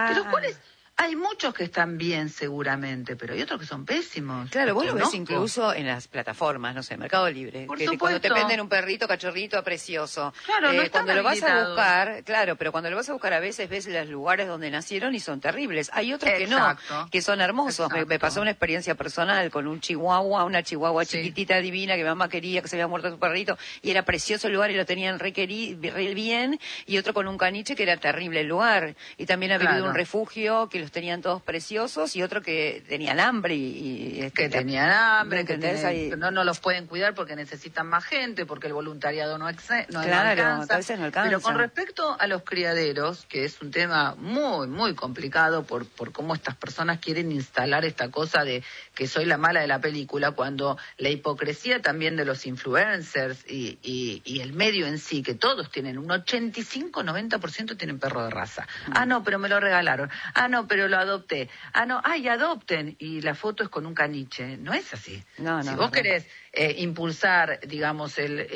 de los cuales hay muchos que están bien seguramente, pero hay otros que son pésimos. Claro, vos lo ves incluso en las plataformas, no sé, Mercado Libre. Por que supuesto. Cuando te venden un perrito, cachorrito, precioso. Claro, no cuando lo vas a habilitados. buscar, claro, pero cuando lo vas a buscar a veces ves los lugares donde nacieron y son terribles. Hay otros que no, que son hermosos. Me pasó una experiencia personal con un chihuahua, una chihuahua chiquitita, divina, que mi mamá quería, que se había muerto su perrito, y era precioso el lugar y lo tenían re bien, y otro con un caniche que era terrible el lugar. Y también ha vivido un refugio que los tenían todos preciosos, y otro que tenían hambre que tenían hambre, no los pueden cuidar porque necesitan más gente, porque el voluntariado no alcanza. A veces no alcanza. Pero con respecto a los criaderos, que es un tema muy, muy complicado por cómo estas personas quieren instalar esta cosa de que soy la mala de la película, cuando la hipocresía también de los influencers y el medio en sí, que todos tienen un 85-90% tienen perro de raza. Ah, no, pero me lo regalaron. Ah, no, pero lo adopté. Ah, no, adopten, y la foto es con un caniche. No es así. Si vos querés impulsar, digamos,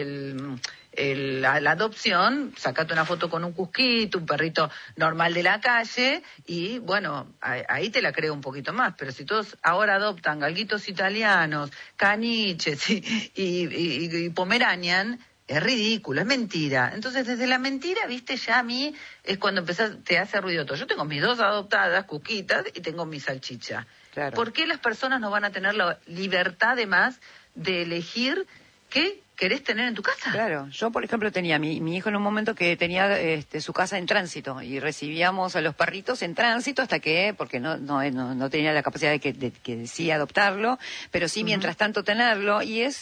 la adopción, sacate una foto con un cusquito, un perrito normal de la calle, y bueno, ahí te la creo un poquito más. Pero si todos ahora adoptan galguitos italianos, caniches y pomeranian, es ridículo, es mentira. Entonces, desde la mentira, viste, ya a mí es cuando te hace ruido todo. Yo tengo mis 2 adoptadas, cuquitas, y tengo mi salchicha. Claro. ¿Por qué las personas no van a tener la libertad, además, de elegir qué querés tener en tu casa? Claro, yo por ejemplo tenía mi hijo en un momento que tenía su casa en tránsito y recibíamos a los perritos en tránsito hasta que, porque no tenía la capacidad de que sí adoptarlo, pero sí mientras tanto tenerlo, y es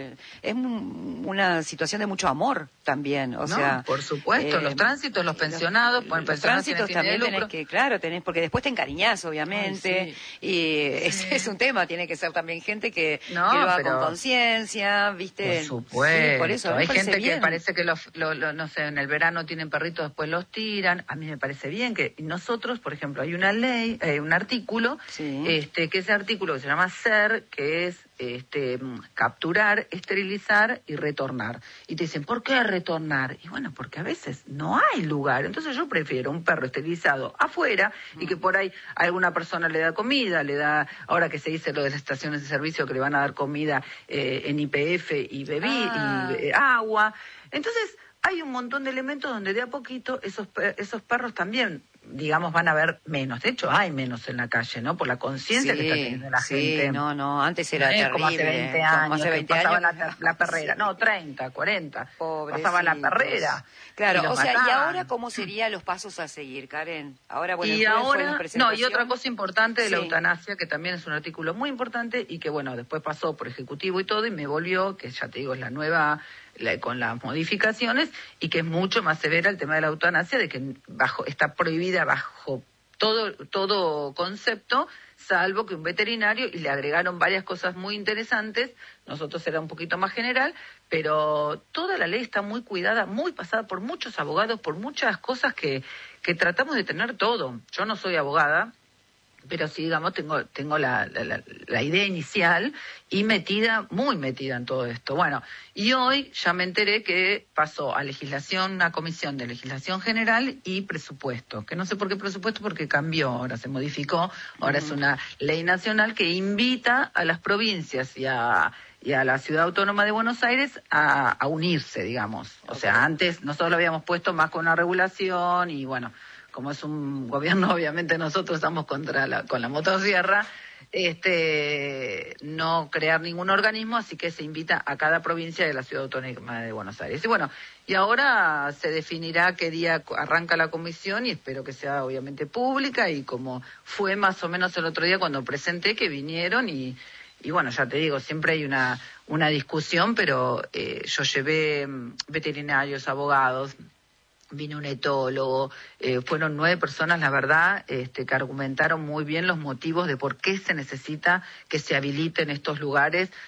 una situación de mucho amor también, sea, por supuesto, los tránsitos, los pensionados, los tránsitos también tenés porque después te encariñás obviamente. y es un tema, tiene que ser también gente que lo haga con conciencia, viste. Por supuesto, sí, por eso, hay gente que parece que no sé, en el verano tienen perritos, después los tiran. A mí me parece bien que nosotros, por ejemplo, hay una ley, un artículo, que ese artículo que se llama SER, que es capturar, esterilizar y retornar. Y te dicen, ¿por qué retornar? Y bueno, porque a veces no hay lugar. Entonces yo prefiero un perro esterilizado afuera y que por ahí alguna persona le da comida, ahora que se dice lo de las estaciones de servicio que le van a dar comida en YPF y agua. Entonces hay un montón de elementos donde de a poquito esos perros también, digamos, van a ver menos. De hecho, hay menos en la calle, ¿no? Por la conciencia que está teniendo la gente. Antes era terrible. Como hace 20 años, pasaba la perrera. No, 30, 40. Pasaba la perrera. Claro, y ahora, ¿cómo serían los pasos a seguir, Karen? Ahora, bueno, y otra cosa importante de la eutanasia, que también es un artículo muy importante y que, bueno, después pasó por ejecutivo y todo, y me volvió, que ya te digo, es la nueva, con las modificaciones, y que es mucho más severa el tema de la eutanasia, de que está prohibida bajo todo concepto, salvo que un veterinario, y le agregaron varias cosas muy interesantes. Nosotros era un poquito más general, pero toda la ley está muy cuidada, muy pasada por muchos abogados, por muchas cosas que tratamos de tener todo. Yo no soy abogada, pero sí, digamos, tengo la idea inicial y muy metida en todo esto. Bueno, y hoy ya me enteré que pasó a una comisión de legislación general y presupuesto, que no sé por qué presupuesto, porque cambió, ahora se modificó, ahora es una ley nacional que invita a las provincias y a la Ciudad Autónoma de Buenos Aires a unirse, digamos. O sea, antes nosotros lo habíamos puesto más con una regulación y bueno, como es un gobierno, obviamente nosotros estamos con la motosierra, no crear ningún organismo, así que se invita a cada provincia de la Ciudad Autónoma de Buenos Aires. Y bueno, y ahora se definirá qué día arranca la comisión, y espero que sea obviamente pública, y como fue más o menos el otro día cuando presenté, que vinieron y bueno, ya te digo, siempre hay una discusión, pero yo llevé veterinarios, abogados, vino un etólogo, fueron 9 personas, la verdad, que argumentaron muy bien los motivos de por qué se necesita que se habiliten estos lugares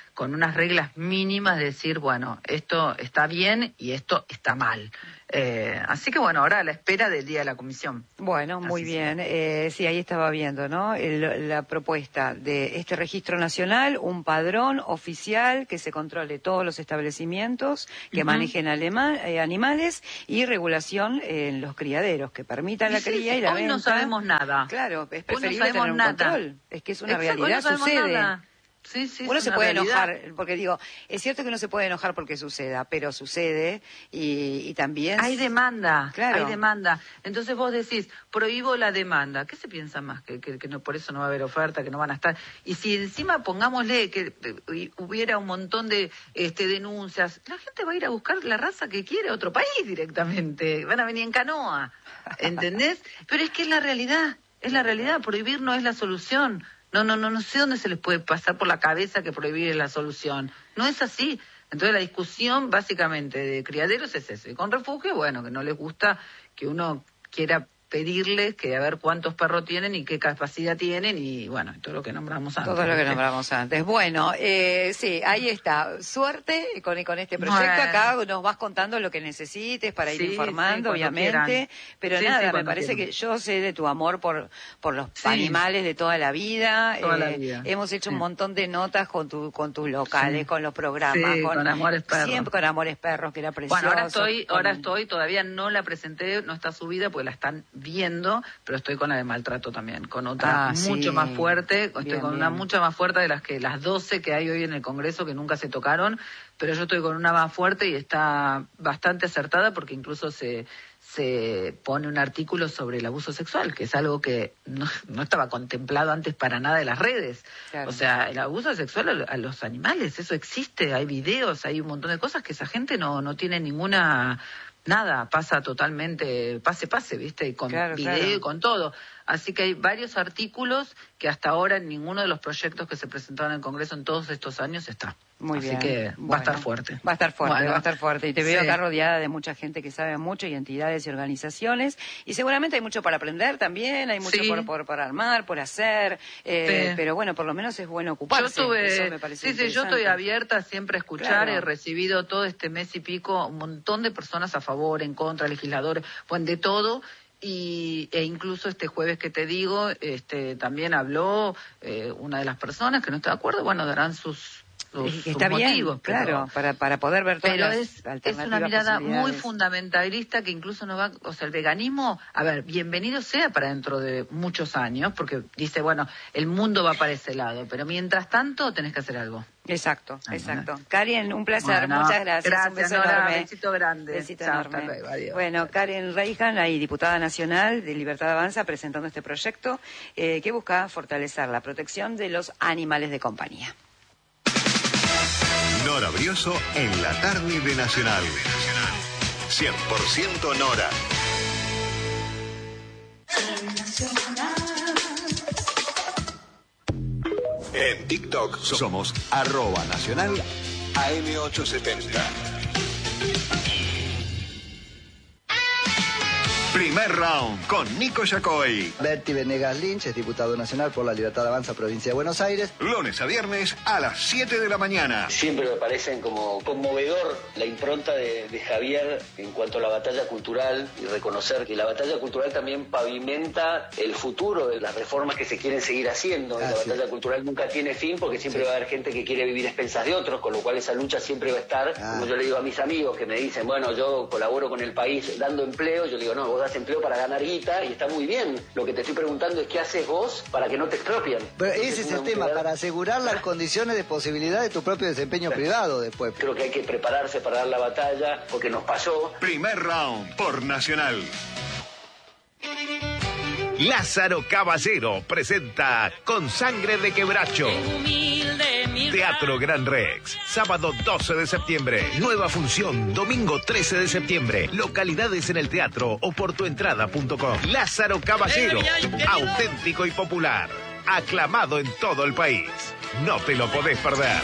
con unas reglas mínimas de decir, bueno, esto está bien y esto está mal. Así que bueno, ahora a la espera del día de la comisión. Bueno, muy bien. Sí, ahí estaba viendo, ¿no? La propuesta de este registro nacional, un padrón oficial que se controle todos los establecimientos que manejen animales y regulación en los criaderos que permitan la cría y la venta. Hoy no sabemos nada. Claro, es preferible tener un control. Es que es una realidad, sucede. Nada. Sí, uno se puede enojar, porque digo, es cierto que uno se puede enojar porque suceda, pero sucede y también... Hay demanda, claro. Hay demanda. Entonces vos decís, prohíbo la demanda. ¿Qué se piensa más? Que no, por eso no va a haber oferta, que no van a estar. Y si encima pongámosle que hubiera un montón de denuncias, la gente va a ir a buscar la raza que quiere a otro país directamente. Van a venir en canoa, ¿entendés? Pero es que es la realidad, prohibir no es la solución. No sé dónde se les puede pasar por la cabeza que prohibir es la solución. No es así. Entonces la discusión básicamente de criaderos es eso. Y con refugio, bueno, que no les gusta que uno quiera pedirles que a ver cuántos perros tienen y qué capacidad tienen y bueno, todo lo que nombramos antes. Bueno, sí, ahí está. Suerte con este proyecto. Acá nos vas contando lo que necesites para ir informando, obviamente. Pero nada, me parece que yo sé de tu amor por los animales de toda la vida. Hemos hecho un montón de notas con tus locales, con los programas. Con Amores Perros. Siempre con Amores Perros, que era precioso. Bueno, ahora estoy, todavía no la presenté, no está subida porque la están viendo, pero estoy con la de maltrato también, con otra mucho más fuerte, estoy con una mucho más fuerte de las 12 que hay hoy en el Congreso que nunca se tocaron, pero yo estoy con una más fuerte y está bastante acertada porque incluso se pone un artículo sobre el abuso sexual, que es algo que no estaba contemplado antes para nada de las redes. Claro. O sea, el abuso sexual a los animales, eso existe, hay videos, hay un montón de cosas que esa gente no tiene ninguna... Nada, pasa totalmente, pase, ¿viste? Y con video y con todo. Así que hay varios artículos que hasta ahora en ninguno de los proyectos que se presentaron en el Congreso en todos estos años está. Muy bien. Así que va a estar fuerte. Va a estar fuerte. Y te veo acá rodeada de mucha gente que sabe mucho y entidades y organizaciones. Y seguramente hay mucho para aprender también, hay mucho por armar, por hacer. Pero bueno, por lo menos es bueno ocuparse. Eso me parece yo estoy abierta siempre a escuchar. He recibido todo este mes y pico un montón de personas a favor, en contra, legisladores, bueno, de todo. E incluso este jueves que te digo, también habló una de las personas que no está de acuerdo, bueno, darán sus está motivos, bien, claro, para poder ver todas las alternativas. Es una mirada muy fundamentalista que incluso no va, o sea, el veganismo, a ver, bienvenido sea para dentro de muchos años, porque dice, bueno, el mundo va para ese lado, pero mientras tanto tenés que hacer algo. Exacto. Karen, un placer, muchas gracias. Un beso enorme. Besito grande. Besito enorme. Hasta luego, adiós. Bueno, Karen Reijan, ahí diputada nacional de Libertad Avanza, presentando este proyecto que busca fortalecer la protección de los animales de compañía. Nora Brioso en la tarde de Nacional. 100% Nora. En TikTok somos @nacional AM870. Primer round con Nico Yacoy. Berti Venegas Lynch es diputado nacional por la Libertad Avanza, provincia de Buenos Aires. Lunes a viernes a las 7 de la mañana. Siempre me parecen como conmovedor la impronta de Javier en cuanto a la batalla cultural y reconocer que la batalla cultural también pavimenta el futuro de las reformas que se quieren seguir haciendo. La batalla cultural nunca tiene fin porque siempre va a haber gente que quiere vivir a expensas de otros, con lo cual esa lucha siempre va a estar. Como yo le digo a mis amigos que me dicen, bueno, yo colaboro con el país dando empleo, yo le digo, no, vos das empleo para ganar guita y está muy bien. Lo que te estoy preguntando es qué haces vos para que no te expropien. Pero ese es el tema, para asegurar las condiciones de posibilidad de tu propio desempeño privado después. Creo que hay que prepararse para dar la batalla porque nos pasó. Primer round por Nacional. Lázaro Caballero presenta Con Sangre de Quebracho. Teatro Gran Rex, sábado 12 de septiembre. Nueva función, domingo 13 de septiembre. Localidades en el teatro o por tuentrada.com. Lázaro Caballero, auténtico y popular. Aclamado en todo el país. No te lo podés perder.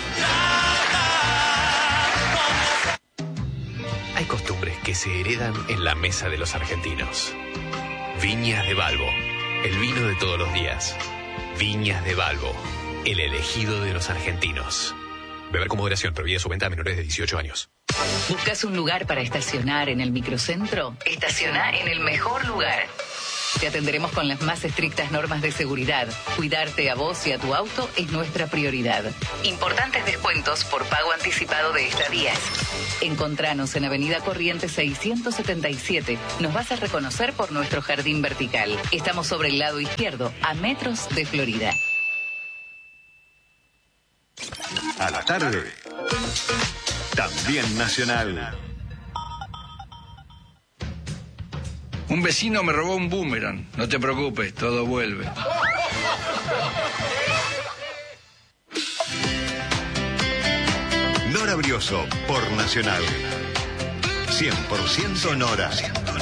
Hay costumbres que se heredan en la mesa de los argentinos. Viñas de Balbo, el vino de todos los días. Viñas de Balbo, el elegido de los argentinos. Beber con moderación. Prohibida su venta a menores de 18 años. ¿Buscas un lugar para estacionar en el microcentro? Estaciona en el mejor lugar. Te atenderemos con las más estrictas normas de seguridad. Cuidarte a vos y a tu auto es nuestra prioridad. Importantes descuentos por pago anticipado de estadías. Encontranos en Avenida Corrientes 677. Nos vas a reconocer por nuestro jardín vertical. Estamos sobre el lado izquierdo, a metros de Florida. A la tarde, también nacional. Un vecino me robó un boomerang. No te preocupes, todo vuelve. Nora Brioso, por Nacional. 100% Nora.